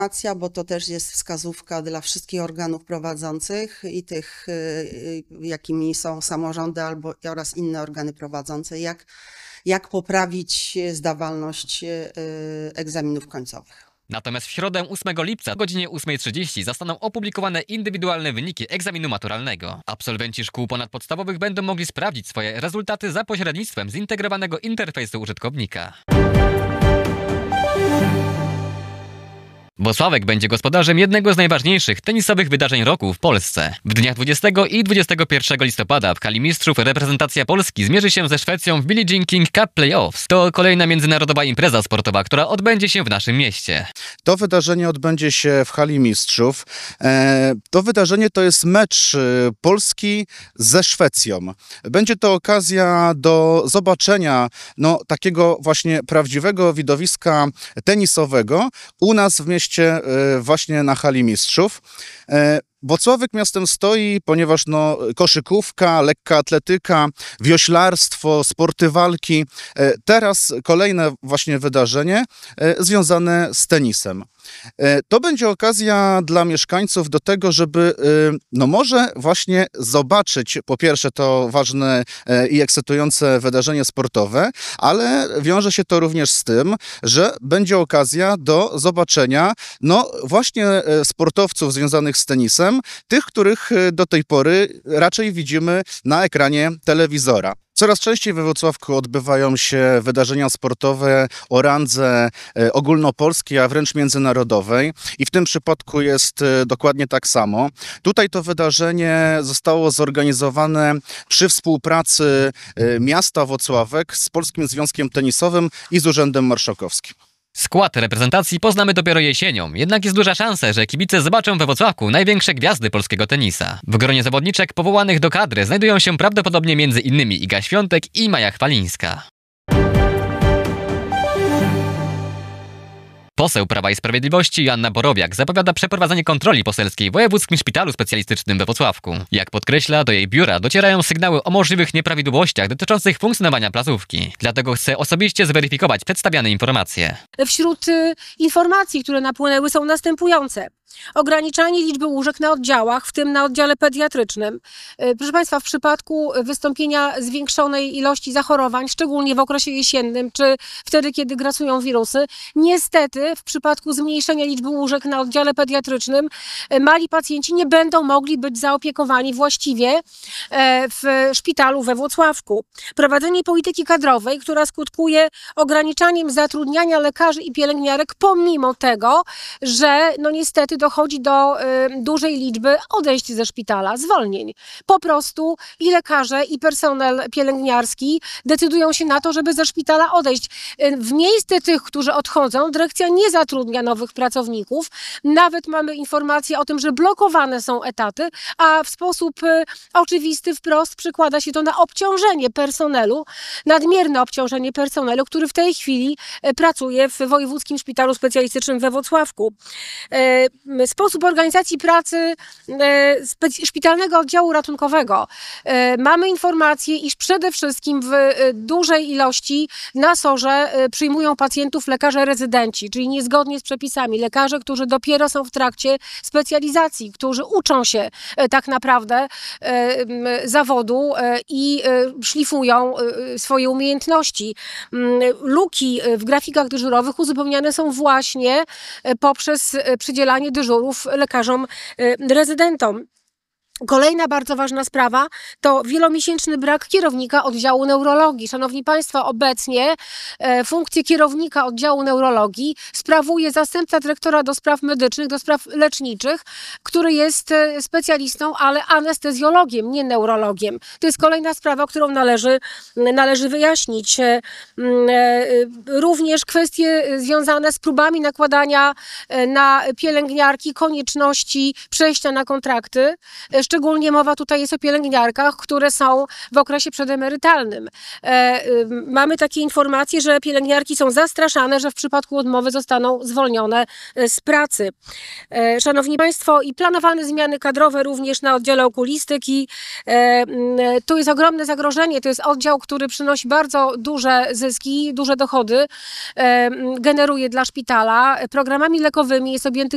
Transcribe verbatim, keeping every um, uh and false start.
informacja, bo to też jest wskazówka dla wszystkich organów prowadzących i tych, jakimi są samorządy albo oraz inne organy prowadzące, jak, jak poprawić zdawalność egzaminów końcowych. Natomiast w środę ósmego lipca o godzinie ósmej trzydzieści zostaną opublikowane indywidualne wyniki egzaminu maturalnego. Absolwenci szkół ponadpodstawowych będą mogli sprawdzić swoje rezultaty za pośrednictwem zintegrowanego interfejsu użytkownika. Włocławek będzie gospodarzem jednego z najważniejszych tenisowych wydarzeń roku w Polsce. W dniach dwudziestego i dwudziestego pierwszego listopada w hali mistrzów reprezentacja Polski zmierzy się ze Szwecją w Billie Jean King Cup Playoffs. To kolejna międzynarodowa impreza sportowa, która odbędzie się w naszym mieście. To wydarzenie odbędzie się w hali mistrzów. To wydarzenie to jest mecz Polski ze Szwecją. Będzie to okazja do zobaczenia no, takiego właśnie prawdziwego widowiska tenisowego u nas w mieście właśnie na hali mistrzów. Włocławek miastem stoi, ponieważ no, koszykówka, lekka atletyka, wioślarstwo, sporty walki. Teraz kolejne właśnie wydarzenie związane z tenisem. To będzie okazja dla mieszkańców do tego, żeby no może właśnie zobaczyć po pierwsze to ważne i ekscytujące wydarzenie sportowe, ale wiąże się to również z tym, że będzie okazja do zobaczenia no właśnie sportowców związanych z tenisem, tych, których do tej pory raczej widzimy na ekranie telewizora. Coraz częściej we Włocławku odbywają się wydarzenia sportowe o randze ogólnopolskiej, a wręcz międzynarodowej i w tym przypadku jest dokładnie tak samo. Tutaj to wydarzenie zostało zorganizowane przy współpracy miasta Włocławek z Polskim Związkiem Tenisowym i z Urzędem Marszałkowskim. Skład reprezentacji poznamy dopiero jesienią, jednak jest duża szansa, że kibice zobaczą we Włocławku największe gwiazdy polskiego tenisa. W gronie zawodniczek powołanych do kadry znajdują się prawdopodobnie między innymi Iga Świątek i Maja Chwalińska. Poseł Prawa i Sprawiedliwości Joanna Borowiak zapowiada przeprowadzenie kontroli poselskiej w Wojewódzkim Szpitalu Specjalistycznym we Włocławku. Jak podkreśla, do jej biura docierają sygnały o możliwych nieprawidłowościach dotyczących funkcjonowania placówki. Dlatego chce osobiście zweryfikować przedstawiane informacje. Wśród y, informacji, które napłynęły, są następujące. Ograniczanie liczby łóżek na oddziałach, w tym na oddziale pediatrycznym. Proszę Państwa, w przypadku wystąpienia zwiększonej ilości zachorowań, szczególnie w okresie jesiennym, czy wtedy, kiedy grasują wirusy, niestety w przypadku zmniejszenia liczby łóżek na oddziale pediatrycznym mali pacjenci nie będą mogli być zaopiekowani właściwie w szpitalu we Włocławku. Prowadzenie polityki kadrowej, która skutkuje ograniczaniem zatrudniania lekarzy i pielęgniarek, pomimo tego, że no niestety dochodzi do y, dużej liczby odejść ze szpitala, zwolnień. Po prostu i lekarze, i personel pielęgniarski decydują się na to, żeby ze szpitala odejść. Y, w miejsce tych, którzy odchodzą, dyrekcja nie zatrudnia nowych pracowników. Nawet mamy informacje o tym, że blokowane są etaty, a w sposób y, oczywisty wprost przekłada się to na obciążenie personelu, nadmierne obciążenie personelu, który w tej chwili y, pracuje w Wojewódzkim Szpitalu Specjalistycznym we Włocławku. Y, Sposób organizacji pracy szpitalnego oddziału ratunkowego. Mamy informację, iż przede wszystkim w dużej ilości na sorze przyjmują pacjentów lekarze rezydenci, czyli niezgodnie z przepisami. Lekarze, którzy dopiero są w trakcie specjalizacji, którzy uczą się tak naprawdę zawodu i szlifują swoje umiejętności. Luki w grafikach dyżurowych uzupełniane są właśnie poprzez przydzielanie dyżurów lekarzom rezydentom. Kolejna bardzo ważna sprawa to wielomiesięczny brak kierownika oddziału neurologii. Szanowni Państwo, obecnie e, funkcję kierownika oddziału neurologii sprawuje zastępca dyrektora do spraw medycznych, do spraw leczniczych, który jest e, specjalistą, ale anestezjologiem, nie neurologiem. To jest kolejna sprawa, którą należy, należy wyjaśnić. E, e, również kwestie związane z próbami nakładania e, na pielęgniarki konieczności przejścia na kontrakty. Szczególnie mowa tutaj jest o pielęgniarkach, które są w okresie przedemerytalnym. E, y, mamy takie informacje, że pielęgniarki są zastraszane, że w przypadku odmowy zostaną zwolnione z pracy. E, Szanowni Państwo, i planowane zmiany kadrowe również na oddziale okulistyki. E, y, tu jest ogromne zagrożenie. To jest oddział, który przynosi bardzo duże zyski, duże dochody, e, generuje dla szpitala. Programami lekowymi jest objętych